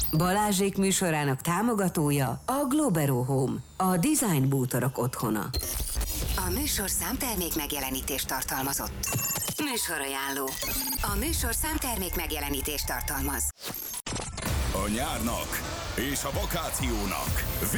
Balázsék műsorának támogatója a Globero Home, a design bútorok otthona. A műsor számtermék megjelenítést tartalmazott. Műsorajánló. A műsor számtermék megjelenítést tartalmaz. A nyárnak és a vakációnak